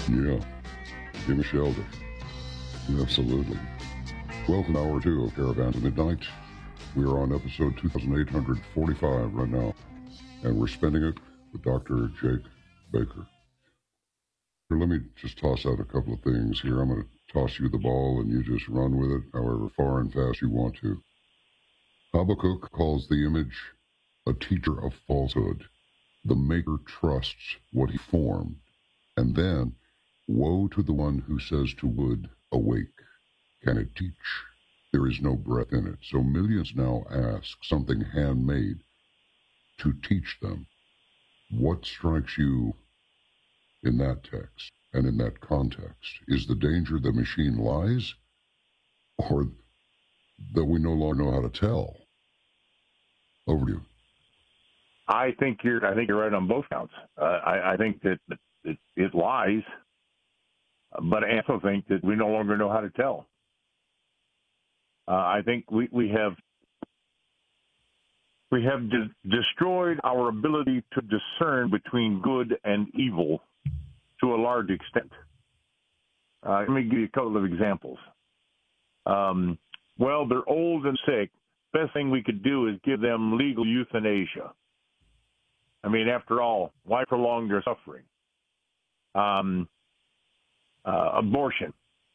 Yeah, give a shelter. Absolutely. Welcome to hour two of Caravan to Midnight. We are on episode 2845 right now, and we're spending it with Dr. Jake Baker. Let me just toss out a couple of things here. I'm going to toss you the ball, and you just run with it however far and fast you want to. Habakkuk calls the image a teacher of falsehood. The maker trusts what he formed. And then, woe to the one who says to wood, awake. Can it teach? There is no breath in it. So millions now ask something handmade to teach them. What strikes you in that text and in that context? Is the danger the machine lies, or that we no longer know how to tell? Over to you. I think you're right on both counts. I think that it lies, but I also think that we no longer know how to tell. I think we have destroyed our ability to discern between good and evil to a large extent. Let me give you a couple of examples. Well, they're old and sick. Best thing we could do is give them legal euthanasia. I mean, after all, why prolong their suffering? Abortion.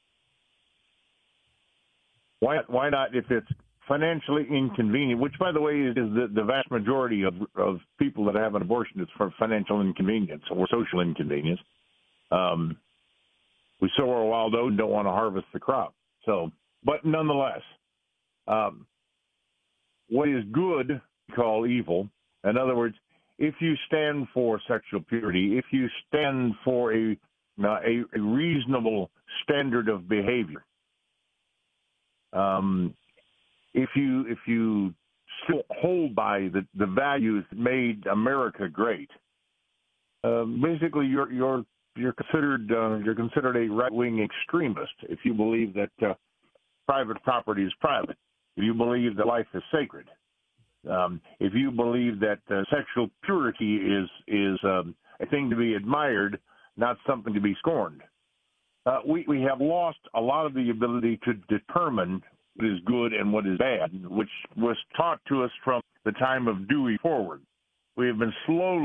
Why not, if it's financially inconvenient, which, by the way, is the vast majority of people that have an abortion, it's for financial inconvenience or social inconvenience. We sow our wild oat and don't want to harvest the crop. So, but nonetheless, what is good we call evil. In other words, if you stand for sexual purity, if you stand for a reasonable standard of behavior, if you still hold by the values that made America great, basically you're considered a right-wing extremist if you believe that private property is private, if you believe that life is sacred. If you believe that sexual purity is a thing to be admired, not something to be scorned, we have lost a lot of the ability to determine what is good and what is bad, which was taught to us from the time of Dewey forward. We have been slowly